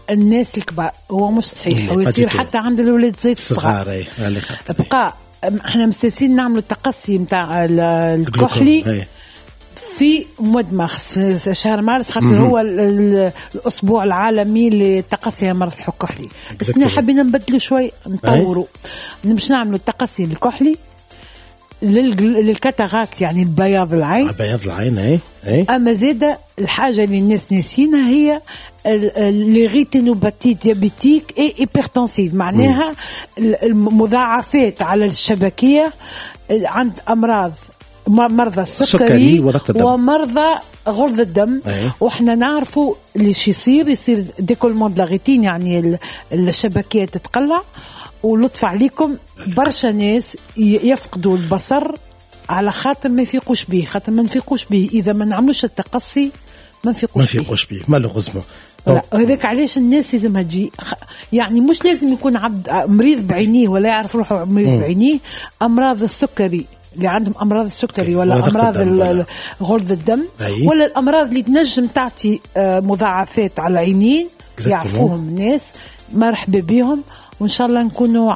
الناس الكبار هو مش صحيح، ويصير حتى عند الولاد زيت الصغار. بقى احنا مستسين نعملوا التقصي متاع الكحلي في مود مارس، في شهر مارس، خاطر هو الأسبوع العالمي لتقصي مرض الكحلي. بس احنا حابين نبدلوا شوي، نطوروا، مش نعملوا التقصي الكحلي للكاتاراكت، يعني بياض العين. بياض العين اما زيادة الحاجه اللي الناس ناسينها هي لي ريتينوباتي ديابيتيك اي هيبرتنسيف، معناها المضاعفات على الشبكيه عند امراض مرضى السكري ومرضى غرض الدم. واحنا نعرفوا اللي يصير ديكولمون دو لا ريتين، يعني الشبكيه تتقلع. ولطف عليكم برشا ناس يفقدوا البصر على خاطر ما يفيقوش به، خاطر ما نفيقوش به اذا ما نعملوش التقصي ما نفيقوش به مالوغوزمون. هذاك علاش الناس لازم تجي، يعني مش لازم يكون عبد مريض بعينيه ولا يعرف روحه مريض بعينيه. امراض السكري اللي عندهم امراض السكري ولا امراض غرض الدم ولا الامراض اللي تنجم تعطي مضاعفات على العينين يعرفوهم الناس، مرحبا بهم. وإن شاء الله نكونوا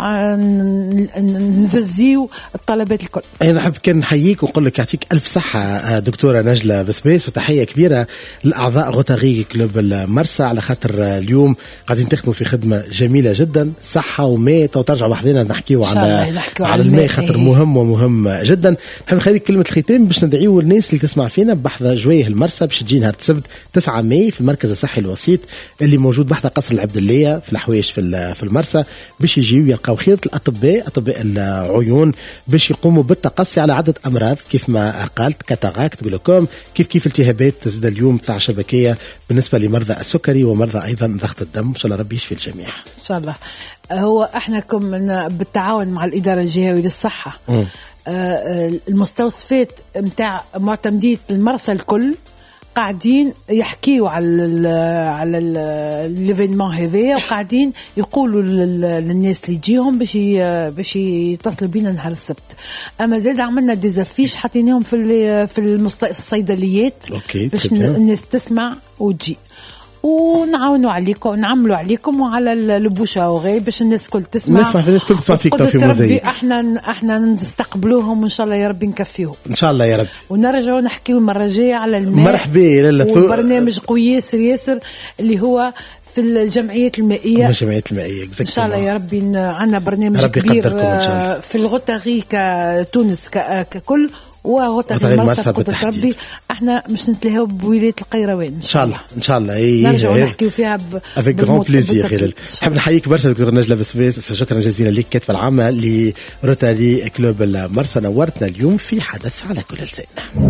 نززيو الطلبات الكل. أنا نحب كان نحييك ونقول لك يعطيك ألف صحة دكتورة نجلة بسبيس، وتحية كبيرة لأعضاء غوتاغي كلوب المرسى على خاطر اليوم قاعدين تخدموا في خدمة جميلة جدا، صحة وماء. وترجعوا وحدنا نحكيوا على الماء خاطر مهم ومهم جدا. نحب نخليك كلمة الختام باش ندعيوا الناس اللي تسمع فينا بحثة جويه المرسى باش تجي نهار السبت 9 ماي في المركز الصحي الوسيط اللي موجود بحثة قصر العبدلية في الحوايش في المرسى، باش يجيو يلقاو خيرة الأطباء العيون باش يقوموا بالتقصي على عدة أمراض كيف ما قالت، كاتاراكت، جلوكوم، كيف التهابات تزيد اليوم تاع شبكية بالنسبة لمرضى السكري ومرضى أيضا ضغط الدم. إن شاء الله ربي يشفي الجميع إن شاء الله. هو احنا بالتعاون مع الإدارة الجهوية للصحة المستوصفات متاع معتمدية المرسى الكل قاعدين يحكيوا على الايفينمون هذايا، وقاعدين يقولوا للناس اللي يجيهم باش يتصلوا بينا نهار السبت. اما زاد عملنا ديزافيش حطيناهم في الصيدليات باش الناس تسمع وتجي، ونعاونوا عليكم ونعملوا عليكم وعلى البوشاوغي باش الناس كل تسمع. الناس كل تسمع فيك في موزايك. احنا نستقبلوهم وان شاء الله يا ربي نكفيهم ان شاء الله يا رب. ونرجعوا نحكيوا المره الجايه على الماء. مرحبا. وبرنامج قوي ياسر اللي هو في الجمعيات المائيه. ان شاء الله يا ربي عندنا برنامج كبير في الغوتاغي كتونس ككل وغوتاغي المرسى قدرة ربي. احنا مش نتلهوا بولاية القيروان ان شاء الله نرجعوا نحكيوا فيها افيك غران بليزير. نحب نحييك برشا دكتور نجلة بسبيس، شكرا جزيلا لك كاتبة العامة لروتاري كلوب المرسى، نورتنا اليوم في حدث على كل لسان.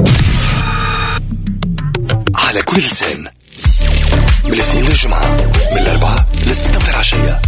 على كل لسان من الاثنين للجمعة من 4 ل6 العشية.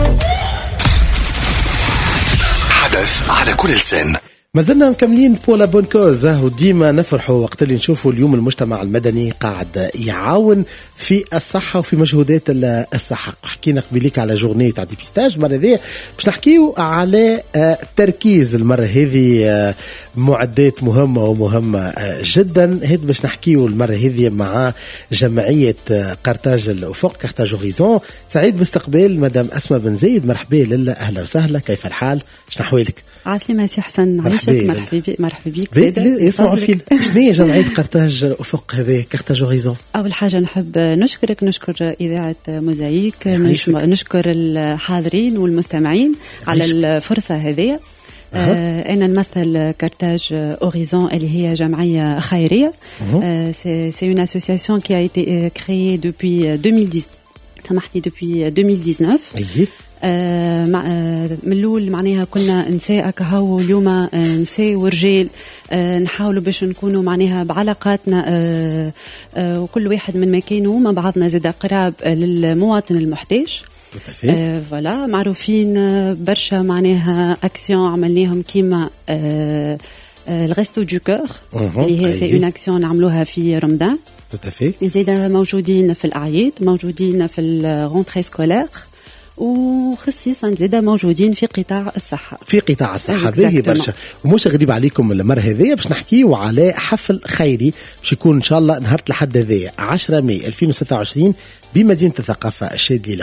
حدث على كل لسان. ما زلنا مكملين بولا بون كوز، وديما نفرحوا وقت اللي نشوفوا اليوم المجتمع المدني قاعد يعاون في الصحة وفي مجهودات الصحة. حكينا قبليك على جورني تاع ديبيستاج، مرة هذه باش نحكيو على تركيز المرة هذه معدات مهمة ومهمة جدا. هاد باش نحكيو المرة هذه مع جمعية قرطاج الأفق كارتاج هوريزون. سعيد باستقبال مدام أسماء بن زايد، مرحبا لله، أهلا وسهلا، كيف الحال؟ شنو أحوالك؟ عسلامة سي حسن، مرحبا بك. يسمعوا فينا شنو هي جمعية قرطاج الأفق هذه كارتاج هوريزون؟ أول حاجة نحب نشكر إذاعة موزايك، نشكر الحاضرين والمستمعين على الفرصة هذه. أنا نمثل كارتاج هوريزون اللي هي جمعية خيرية. C'est une association qui a été créée depuis 2010. سامحني depuis 2019. من الأول معناها كنا نساء كهو، اليوم نساء ورجال نحاولوا باش نكونوا معناها بعلاقاتنا وكل واحد من مكانه مع بعضنا زاد قراب للمواطن المحتاج. فوالا معروفين برشا معناها اكسيون عملناهم كيما الغيستو دو كور اللي هي سي اون اكسيون نعملوها في رمضان. زاد موجودين في الأعياد، موجودين في الغونتري سكولير، وخصيصا زاده موجودين في قطاع الصحة. باهي برشا. ومش غريب عليكم المرة هذه باش نحكيو على حفل خيري باش يكون ان شاء الله نهار الأحد هذايا 10 ماي 2026 بمدينة الثقافة الشاذلية.